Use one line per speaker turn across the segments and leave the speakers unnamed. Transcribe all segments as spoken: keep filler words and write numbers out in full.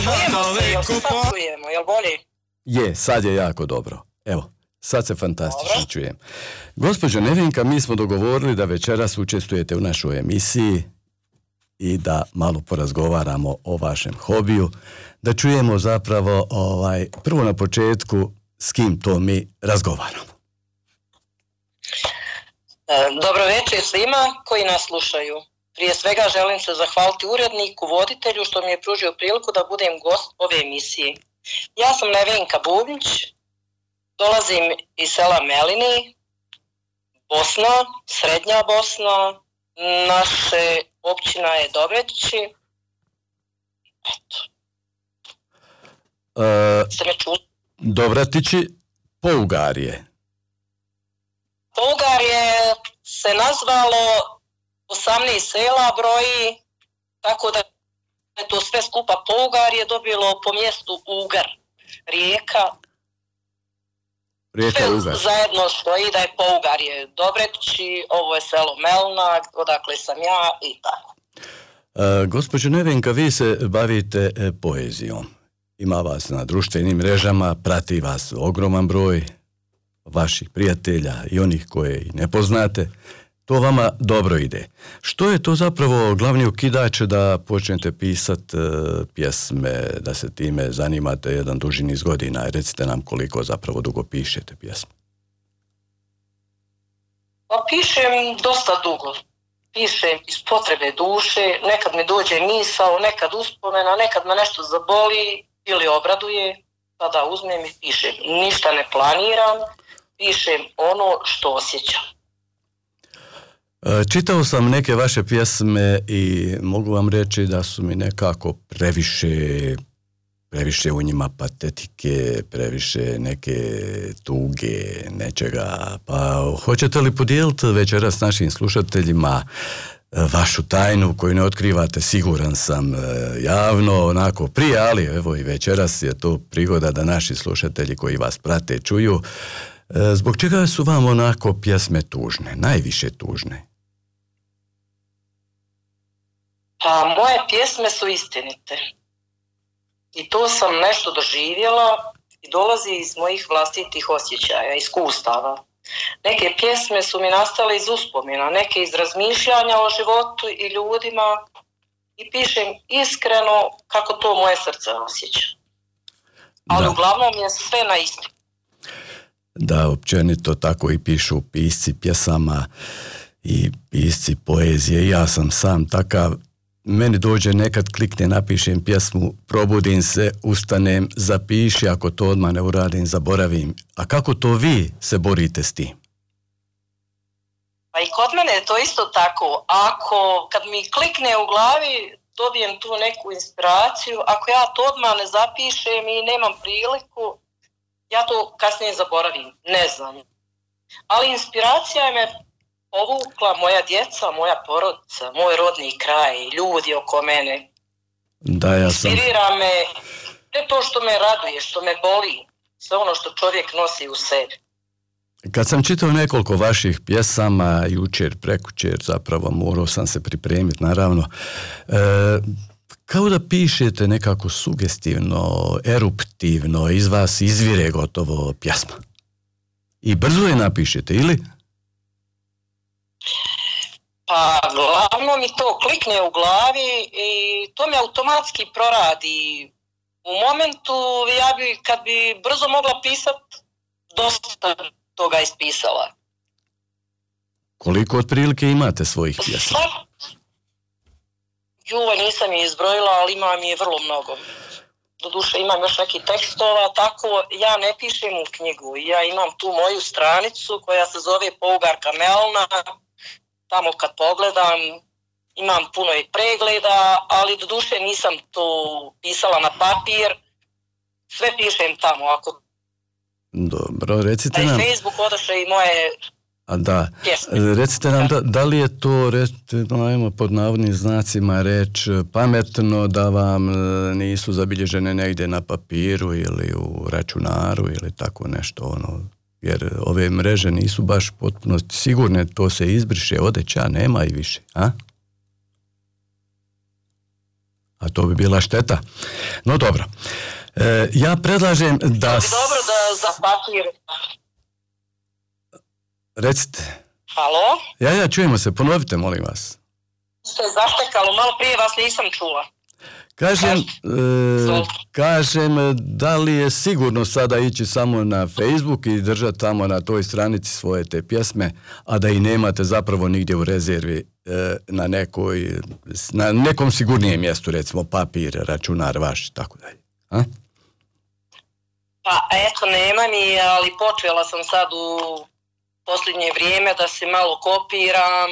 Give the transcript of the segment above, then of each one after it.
daleko pa...
Čujemo, jel bolje?
Je, sad je jako dobro. Evo, sad se fantastično dobro čujem. Gospođo Nevenka, mi smo dogovorili da večeras učestvujete u našoj emisiji i da malo porazgovaramo o vašem hobiju, da čujemo zapravo ovaj, prvo na početku s kim to mi razgovaramo.
Dobro večer svima koji nas slušaju. Prije svega želim se zahvaliti uredniku, voditelju što mi je pružio priliku da budem gost ove emisije. Ja sam Nevenka Bubnić, dolazim iz sela Melini, Bosna, Srednja Bosna, naše općina je Dobretići. Eto.
E,
Ste me čuli?
Dobretići, Pougarije.
Pougarije se nazvalo osamnaest sela broji, tako da je to sve skupa Pougarije dobilo po mjestu Ugar, rijeka.
Rijeka
sve
Ugar.
Zajedno stoji da je Pougarije Dobretići, ovo je selo Melna, odakle sam ja i tako.
E, gospođo Nevenka, vi se bavite e, poezijom. Ima vas na društvenim mrežama, prati vas ogroman broj vaših prijatelja i onih koje i ne poznate. To vama dobro ide. Što je to zapravo glavni okidač da počnete pisati e, pjesme, da se time zanimate jedan duži niz godina? Recite nam koliko zapravo dugo pišete pjesme.
Pa pišem dosta dugo. Pišem iz potrebe duše, nekad mi dođe misao, nekad uspomena, nekad me nešto zaboli ili obraduje, tada uzmem i pišem. Ništa ne planiram, pišem ono što osjećam.
Čitao sam neke vaše pjesme i mogu vam reći da su mi nekako previše, previše u njima patetike, previše neke tuge, nečega. Pa hoćete li podijeliti večeras s našim slušateljima vašu tajnu koju ne otkrivate, siguran sam, javno, onako prije, ali evo i večeras je to prigoda da naši slušatelji koji vas prate čuju. Zbog čega su vam onako pjesme tužne, najviše tužne?
Pa moje pjesme su istinite. I to sam nešto doživjela i dolazi iz mojih vlastitih osjećaja, iskustava. Neke pjesme su mi nastale iz uspomena, neke iz razmišljanja o životu i ljudima i pišem iskreno kako to moje srce osjeća. Ali
da.
Uglavnom je sve na isti.
Da, općenito tako i pišu pisci pjesama i pisci poezije. Ja sam sam takav. Meni dođe nekad, klikne, napišem pjesmu, probudim se, ustanem, zapiši, ako to odmah ne uradim, zaboravim. A kako to vi se borite s tim?
Pa i kod mene je to isto tako. Ako, kad mi klikne u glavi, dobijem tu neku inspiraciju, ako ja to odmah ne zapišem i nemam priliku, ja to kasnije zaboravim, ne znam. Ali inspiracija me povukla moja djeca, moja porodica, moj rodni kraj, ljudi oko mene.
Da, ja sam...
Inspirira me, ne to što me raduje, što me boli, sve ono što čovjek nosi u sebi.
Kad sam čitao nekoliko vaših pjesama, jučer, prekučer, zapravo morao sam se pripremiti, naravno, e, kao da pišete nekako sugestivno, eruptivno, iz vas izvire gotovo pjesma. I brzo je napišete, ili?
Pa glavno mi to klikne u glavi i to me automatski proradi. U momentu ja bi, kad bi brzo mogla pisat, dosta toga ispisala.
Koliko otprilike imate svojih pjesama?
Joj, nisam je izbrojila, ali imam je vrlo mnogo. Doduše imam još neki tekstova, tako ja ne pišem u knjigu. Ja imam tu moju stranicu koja se zove Pougarka Melna. Tamo kad pogledam imam puno i pregleda, ali doduše nisam to pisala na papir. Sve pišem tamo. Ako...
Dobro, recite nam...
A i Facebook odaše i moje...
A da, recite nam da, da li je to, recite, ajmo pod navodnim znacima reč, pametno da vam nisu zabilježene negdje na papiru ili u računaru ili tako nešto, ono, jer ove mreže nisu baš potpuno sigurne, to se izbriše, odeća, nema i više, a? A to bi bila šteta. No dobro. E, ja predlažem da...
To bi dobro da za papir...
Recite.
Halo?
Ja, ja, čujemo se. Ponovite, molim vas.
Ste zaštekalo, malo prije vas nisam čula.
Kažem, e, kažem, da li je sigurno sada ići samo na Facebook i držati tamo na toj stranici svoje te pjesme, a da i nemate zapravo nigdje u rezervi e, na, nekoj, na nekom sigurnijem mjestu, recimo papir, računar vaš i tako dalje. A?
Pa eto, nema mi, ali počela sam sad u posljednje vrijeme da se malo kopiram,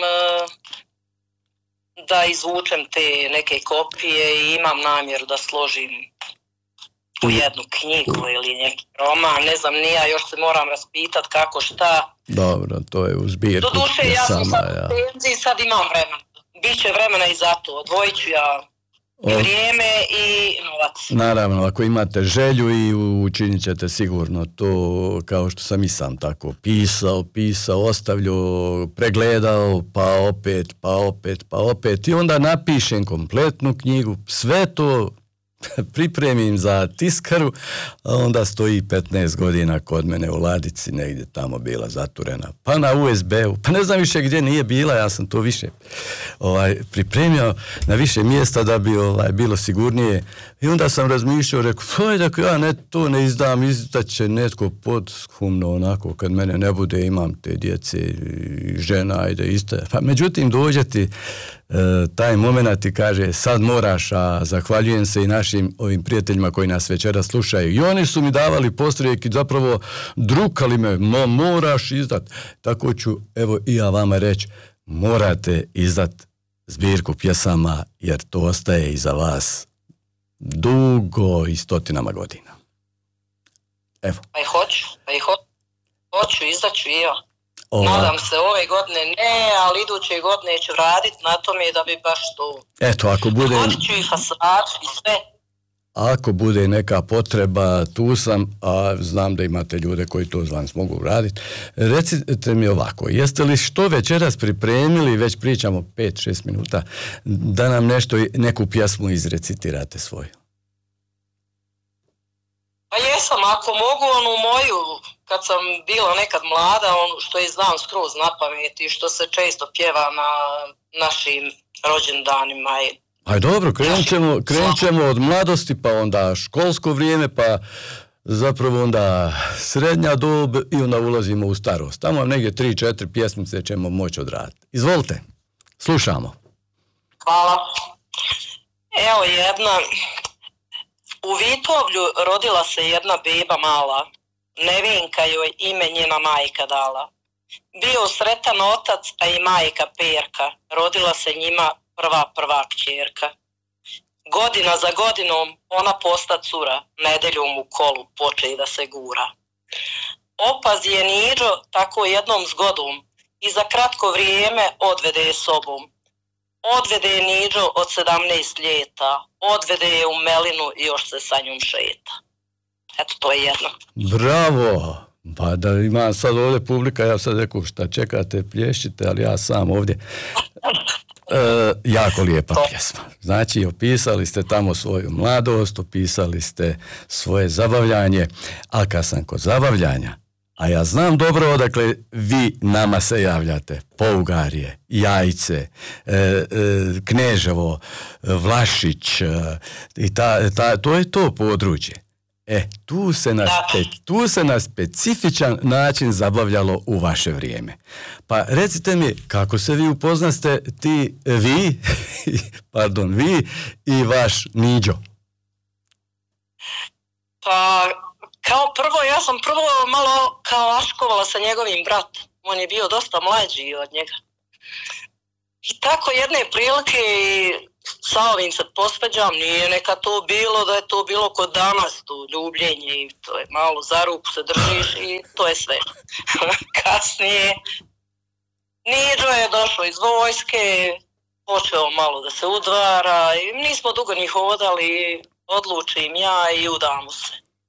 da izvučem te neke kopije i imam namjeru da složim u jednu knjigu ili neki roman, ne znam, nija, još se moram raspitat kako šta.
Dobro, to je u zbirku.
Doduše, ja sam
sama,
sad
ja.
u penziji, sad imam vremena. Biće vremena i za to, odvojit ću ja i vrijeme i novac.
Naravno, ako imate želju i učinit ćete sigurno to, kao što sam i sam tako pisao, pisao, ostavljao, pregledao, pa opet, pa opet, pa opet i onda napišem kompletnu knjigu, sve to pripremim za tiskaru, a onda stoji petnaest godina kod mene u ladici, negdje tamo bila zaturena, pa na U S B-u, pa ne znam više gdje nije bila, ja sam to više ovaj, pripremio na više mjesta da bi ovaj, bilo sigurnije i onda sam razmišljao, rekao, pa da ja ne, to ne izdam, izdat će netko podhumno onako, kad mene ne bude, imam te djece i žena, ajde iste, pa međutim dođe ti taj moment i kaže sad moraš, a zahvaljujem se i našim ovim prijateljima koji nas večeras slušaju i oni su mi davali postrijek i zapravo drukali me, mo, moraš izdat, tako ću evo i ja vama reći, morate izdat zbirku pjesama jer to ostaje iza vas dugo i stotinama godina. Evo.
Pa i hoću, pa i hoću, hoću izdaću i ja.
Ova.
Nadam se ove godine ne, ali iduće godine ću raditi na tome da bi baš to...
Eto, ako bude...
Hodit ću i fasad i sve.
Ako bude neka potreba, tu sam, a znam da imate ljude koji to za vas mogu raditi. Recite mi ovako, jeste li što večeras pripremili, već pričamo pet šest minuta, da nam nešto, neku pjesmu izrecitirate svoju?
Pa jesam, ako mogu onu moju, kad sam bila nekad mlada, onu što je znam skroz na pamet i što se često pjeva na našim rođendanima.
Aj dobro, krenut ćemo, krenut ćemo od mladosti, pa onda školsko vrijeme, pa zapravo onda srednja dob i onda ulazimo u starost. Tamo negdje tri, četiri pjesmice ćemo moći odraditi. Izvolite, slušamo.
Hvala. Evo jedna... U Vitovlju rodila se jedna beba mala, Nevenka joj ime njena majka dala. Bio sretan otac, a i majka Perka, rodila se njima prva prva kćerka. Godina za godinom ona posta cura, nedeljom u kolu poče da se gura. Opazi je Niđo tako jednom zgodom i za kratko vrijeme odvede je sobom. Odvede je Niđo od sedamnaest ljeta, odvede je u Melinu i još se sa njom šeta. Eto, to je jedno.
Bravo! Pa da ima sad ovdje publika, ja sad rekao šta čekate, plješćite, ali ja sam ovdje. E, jako lijepa pjesma. Znači, opisali ste tamo svoju mladost, opisali ste svoje zabavljanje, a kad sam kod zabavljanja, a ja znam dobro odakle vi nama se javljate. Pougarje, Jajce, e, e, Kneževo, Vlašić, e, i ta, ta, to je to područje. E, tu se, na spe, tu se na specifičan način zabavljalo u vaše vrijeme. Pa recite mi, kako se vi upoznaste ti, vi, pardon, vi i vaš Niđo?
Pa... Kao prvo, ja sam prvo malo kao aškovala sa njegovim bratom. On je bio dosta mlađi od njega. I tako jedne prilike sa ovim se posveđam, nije neka to bilo da je to bilo kod danas, to ljubljenje i to je malo za ruku se držiš i to je sve. Kasnije Niđo je došao iz vojske, počeo malo da se udvara i nismo dugo ni hodali, odlučim ja i udamo se.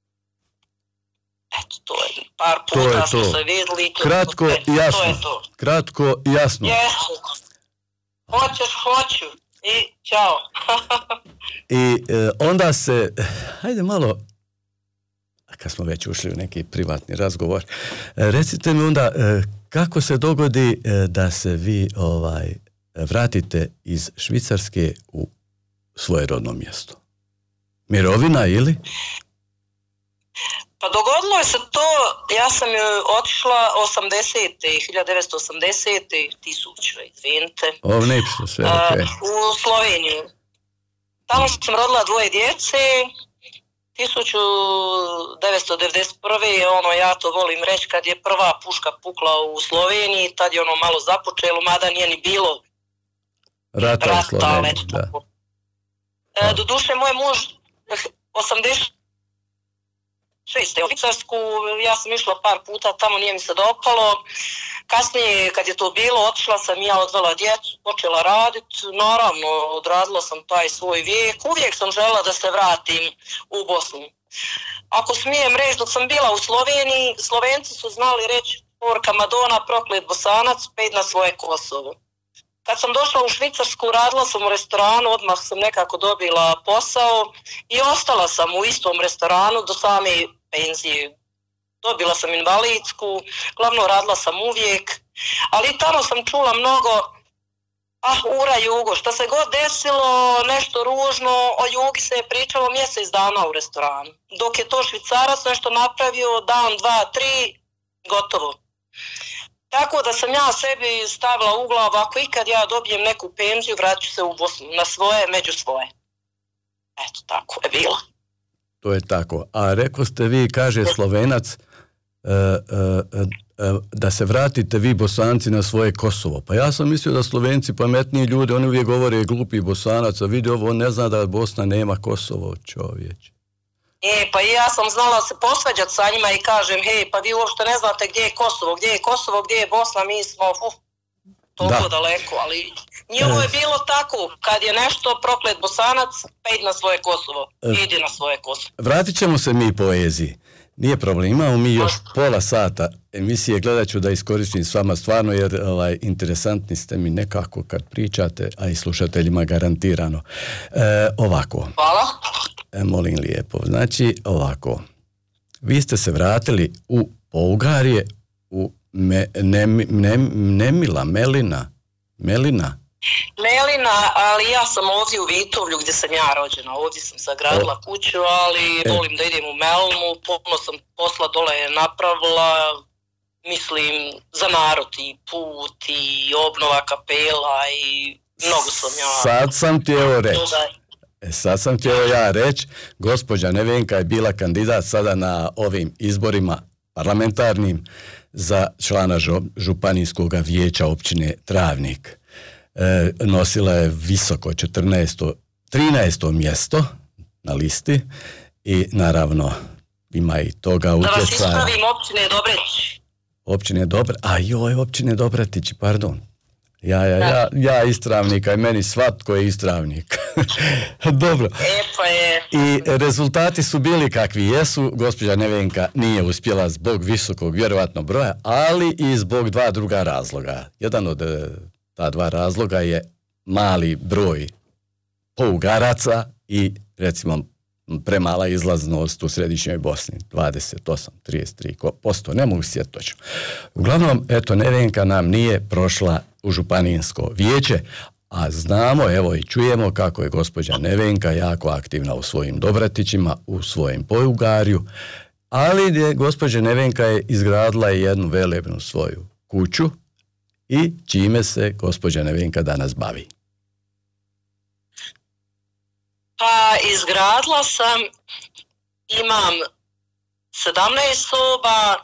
Eto, to je par puta smo se vidjeli.
Kratko i jasno.
To je to.
Kratko i jasno.
Jesu. Hoćeš, hoću. I čao.
I e, onda se, hajde malo, kad smo već ušli u neki privatni razgovor, e, recite mi onda e, kako se dogodi e, da se vi ovaj vratite iz Švicarske u svoje rodno mjesto? Mirovina ili?
Pa dogodilo je se to, ja sam otišla osamdesete hiljadu devetsto osamdesete tisuće, izvinite,
O, ništa, sve okej.
uh, u Sloveniju. Tamo sam rodila dvoje djece, tisuću devetsto devedeset prve je ono, ja to volim reći, kad je prva puška pukla u Sloveniji, tad je ono malo započelo, mada nije ni bilo
Rata u Sloveniji, da.
E, doduše, moj muž osamdeset šeste u Švicarsku, ja sam išla par puta, tamo nije mi se dopalo. Kasnije, kad je to bilo, otišla sam ja, odvela djecu, počela raditi. Naravno, odradila sam taj svoj vijek. Uvijek sam željela da se vratim u Bosnu. Ako smijem reći, dok sam bila u Sloveniji, Slovenci su znali reći porka Madonna, proklet Bosanac, pej na svoje Kosovo. Kad sam došla u Švicarsku, radila sam u restoranu, odmah sam nekako dobila posao i ostala sam u istom restoranu do same penzije. Dobila sam invalidsku, glavno radila sam uvijek, ali tamo sam čula mnogo, ah, ura Jugo, što se god desilo, nešto ružno, o Jugi se je pričalo mjesec dana u restoranu. Dok je to Švicarac nešto napravio, dan, dva, tri, gotovo. Tako da sam ja sebi stavila u glavu, ako ikad ja dobijem neku penziju, vratit ću se u Bosnu, na svoje, među svoje. Eto, tako je bilo.
To je tako. A rekao ste vi, kaže Slovenac, e, e, e, da se vratite vi Bosanci na svoje Kosovo. Pa ja sam mislio da Slovenci, pametniji ljudi, oni uvijek govore glupi Bosanac, a vidi ovo, on ne zna da Bosna nema Kosovo, čovječ.
E, pa i ja sam znala se posvađati sa njima i kažem, hej, pa vi uopšte ne znate gdje je Kosovo, gdje je Kosovo, gdje je Bosna, mi smo uf, toliko da. daleko, ali njihovo je bilo tako, kad je nešto proklet Bosanac, pa idi na svoje Kosovo, idi na svoje Kosovo.
Vratit ćemo se mi poeziji. Nije problem, imamo mi još pola sata emisije, gledat ću da iskoristim s vama stvarno, jer ovaj, interesantni ste mi nekako kad pričate, a i slušateljima garantirano. E, ovako.
Hvala.
E, molim lijepo. Znači, ovako. Vi ste se vratili u Pougarje, u me, ne, ne, Nemila, Melina, Melina.
Melina, ali ja sam ovdje u Vitovlju gdje sam ja rođena, ovdje sam sagradila o. kuću, ali e. volim da idem u Melnu, puno sam posla dole napravila, mislim, za narod i put i obnova kapela i mnogo sam ja...
Sad sam ti evo reći. E, sad sam ti evo ja reći, gospođa Nevenka je bila kandidat sada na ovim izborima parlamentarnim za člana županijskog vijeća općine Travnik. E, nosila je visoko četrnaesto, trinaesto mjesto na listi i naravno ima i toga utjecaja. Da vas
ispravim, općine Dobretić.
Općine Dobretić, a joj, općine Dobretić, pardon. Ja, ja, ja, ja istravnika i meni svatko je istravnik. Dobro.
E, pa je.
I rezultati su bili kakvi jesu. Gospođa Nevenka nije uspjela zbog visokog vjerovatno broja, ali i zbog dva druga razloga. Jedan od ta dva razloga je mali broj Pougaraca i recimo premala izlaznost u središnjoj Bosni, dvadeset osam zarez trideset tri posto, ne mogu sjetiti točno. Uglavnom, eto, Nevenka nam nije prošla u županijsko vijeće, a znamo, evo i čujemo kako je gospođa Nevenka jako aktivna u svojim Dobretićima, u svojem Pougarju, ali je gospođa Nevenka je izgradila jednu velebnu svoju kuću i čime se gospođa Nevenka danas bavi.
Pa izgradila sam, imam sedamnaest soba,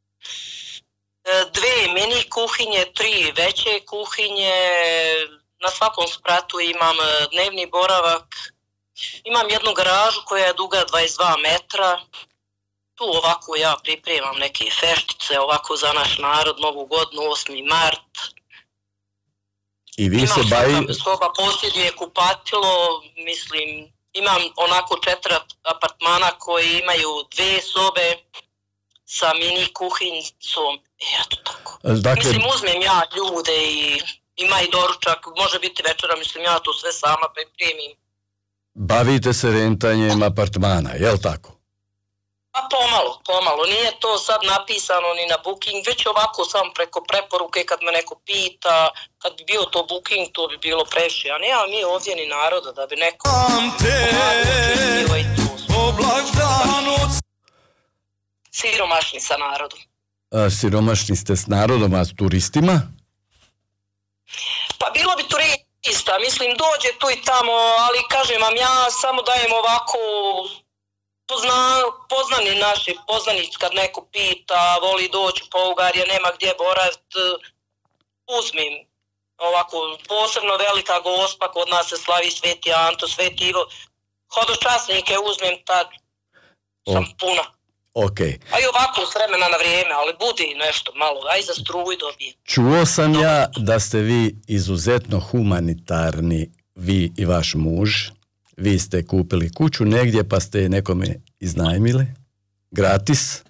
dve mini kuhinje, tri veće kuhinje, na svakom spratu imam dnevni boravak, imam jednu garažu koja je duga dvadeset dva metra, tu ovako ja pripremam neke feštice, ovako za naš narod, Novu godinu, osmi mart.
I vi
imam
se bavi...
soba, posjeduje kupatilo, mislim, imam onako četiri apartmana koji imaju dve sobe sa mini kuhincom, eto tako.
Dakle...
Mislim, uzmem ja ljude i ima i doručak, može biti večera, mislim ja to sve sama pripremim.
Bavite se rentanjem apartmana, jel tako?
Pa pomalo, pomalo. Nije to sad napisano ni na booking, već ovako samo preko preporuke kad me neko pita, kad bi bio to booking, to bi bilo previše. A nema mi ovdje ni naroda da bi neko pomagao i to. Siromašni sa narodom.
A, siromašni ste s narodom, a s turistima?
Pa bilo bi turista, mislim dođe tu i tamo, ali kažem vam ja samo dajem ovako pozna, poznani naši, poznanici kad neko pita, voli doći po Ugarje, nema gdje boraviti, uzmim. Ovako, posebno velika gospa, kod nas se slavi Sveti Anto, Sveti Ivo, hodočasnike uzmem, tad sam puna.
Okay.
A i ovako s vremena na vrijeme, ali budi nešto malo, aj za struju dobije.
Čuo sam ja da ste vi izuzetno humanitarni, vi i vaš muž. Vi ste kupili kuću negdje pa ste je nekome iznajmili, gratis.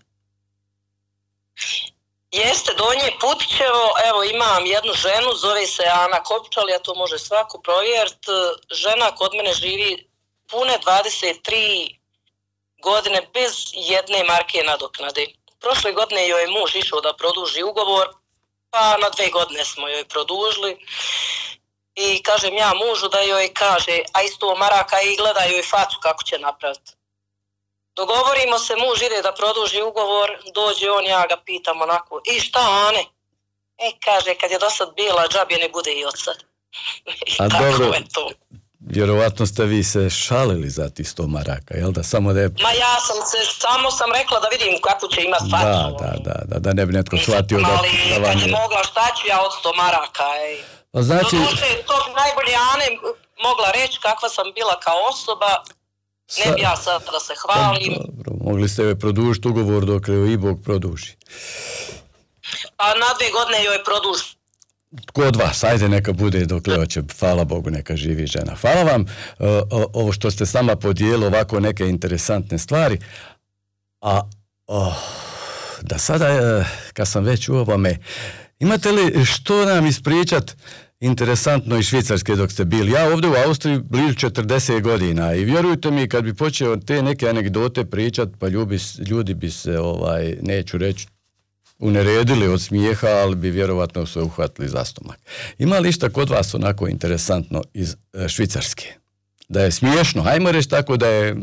Jeste, Donje Putićevo, evo imam jednu ženu, zove se Ana Kopčal, ja to može svako provjeriti. Žena kod mene živi pune dvadeset tri godine bez jedne marke nadoknade. Prošle godine joj je muž išao da produži ugovor, pa na dve godine smo joj produžili. I kažem ja mužu da joj kaže, a isto maraka i gleda joj facu kako će napraviti. Dogovorimo se, muž ide da produži ugovor, dođe on, ja ga pitam onako, i šta Ane? E, kaže, kad je do sad bila, džabje ne bude i od sad.
A dobro, je to. Vjerovatno ste vi se šalili za ti sto maraka, jel da? Samo da je...
Ma ja sam se, samo sam rekla da vidim kako će imati facu.
Da, da, da, da, da ne bi netko shvatio da,
da vam je... Ali mogla šta ću ja od sto maraka, ej.
Pa znači...
Doduše, to bi najbolje Ane mogla reći kakva sam bila kao osoba, ne bi ja sad da se hvalim.
Dobro, mogli ste joj produžiti ugovor dok joj i Bog produži.
Pa na dve godine joj produži.
Kod vas, ajde neka bude dok hoće, hvala Bogu, neka živi žena. Hvala vam uh, ovo što ste s nama podijeli ovako neke interesantne stvari. A oh, da sada, uh, kad sam već u ovome, imate li što nam ispričat interesantno iz Švicarske dok ste bili? Ja ovdje u Austriji blizu četrdeset godina i vjerujte mi kad bi počeo te neke anegdote pričat, pa ljudi, ljudi bi se, ovaj, neću reći, uneredili od smijeha, ali bi vjerovatno se uhvatili za stomak. Ima li išta kod vas onako interesantno iz e, Švicarske? Da je smiješno, ajmo reći tako da je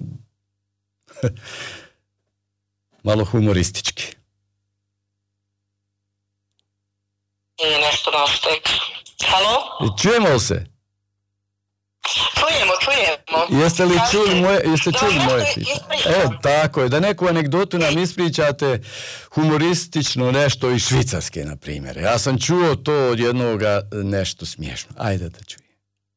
malo humoristički.
I nešto nas tek. Halo?
Čujemo li se?
Čujemo, čujemo.
Jeste li čuli moje, jeste čuli moje pitanje? E, tako je, da neku anegdotu nam ispričate humoristično nešto iz Švicarske, na primjer. Ja sam čuo to od jednoga nešto smiješno. Ajde da čujem.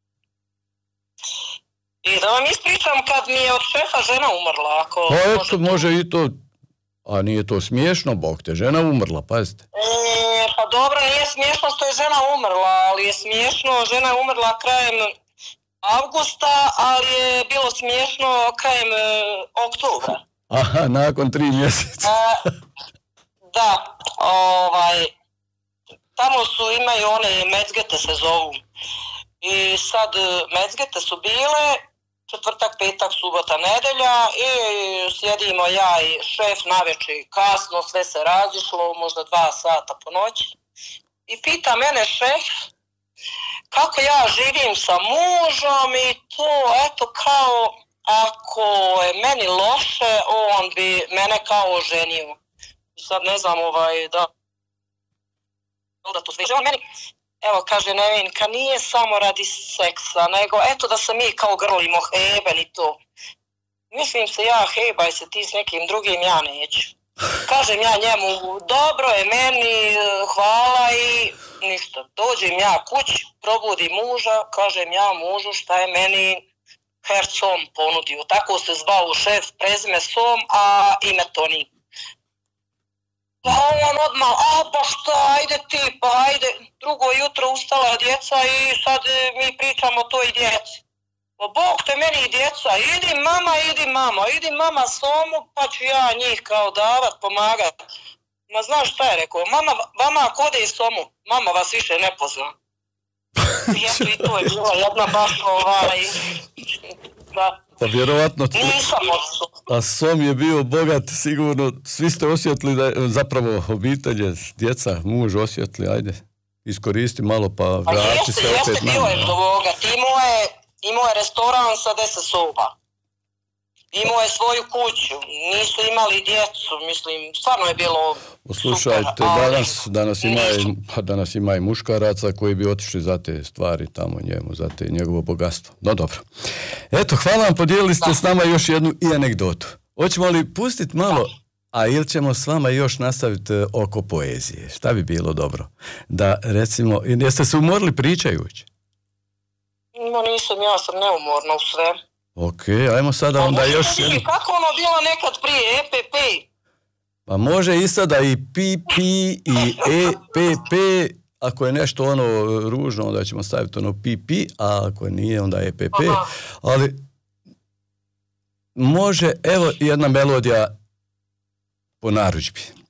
I da vam ispričam kad mi je od šefa žena umrla, ako...
Pa eto, može i to, a nije to smiješno, Bog te, žena umrla, pazite.
E, pa dobro, nije smiješno što je žena umrla, ali je smiješno, žena je umrla krajem avgusta, ali je bilo smiješno krajem e, oktobra.
Aha, nakon tri mjeseca.
E, da, ovaj, tamo su, imaju one mezgete se zovu. I sad mezgete su bile, četvrtak, petak, subota, nedelja i sjedimo ja i šef navečer kasno, sve se razišlo, možda dva sata po noći. I pita mene šef kako ja živim sa mužom i to, eto kao ako je meni loše, on bi mene kao oženio. Sad ne znam ovaj da da to sve on meni. Evo, kaže Nevenka, nije samo radi seksa, nego eto da se mi kao grlimo heben i to. Mislim se ja, hebaj se ti s nekim drugim, ja neću. Kažem ja njemu, dobro je meni, hvala i ništa. Dođem ja kući, probudim muža, kažem ja mužu šta je meni Herr Som ponudio. Tako se zvao šef, prezime Som, a ime Toni. Pa on odmah, a pa šta, ajde ti, pa ajde. Drugo jutro ustala djeca i sad mi pričamo to i djeci. Pa Bog te meni i djeca, idi mama, idi mama, idi mama Somu, pa ću ja njih kao davat, pomagat. Ma znaš šta je rekao, mama, vama ako ode i Somu, mama vas više ne pozna. Eto i to je bila jedna baš ovaj... Da.
Pa vjerovatno...
Nisam odšla.
A som je bio bogat, sigurno. Svi ste osjetili da je, zapravo obitelje, djeca, muž osjetili, ajde, iskoristi malo pa vrati se opet.
Jeste, bio je bogat. Imao je, imao je restoran sa deset soba. Imao je svoju kuću, nisu imali djecu, mislim, stvarno je bilo
Slušajte,
super. Ali,
danas, danas, ima i, pa danas ima i muškaraca koji bi otišli za te stvari tamo njemu, za te njegovo bogatstvo. No dobro. Eto, hvala vam, podijelili ste da. s nama još jednu i anegdotu. Hoćemo li pustiti malo, a ili ćemo s vama još nastaviti oko poezije? Šta bi bilo dobro? Da, recimo, jeste se umorili pričajući?
No nisam, ja sam neumorna u sve.
Ok, ajmo sada onda još jednu.
Kako ono bilo nekad prije, E P P?
Pa može i sada i P P i E P P, ako je nešto ono ružno, onda ćemo staviti ono P P, a ako nije, onda E P P. Aha. Ali može, evo jedna melodija po narudžbi.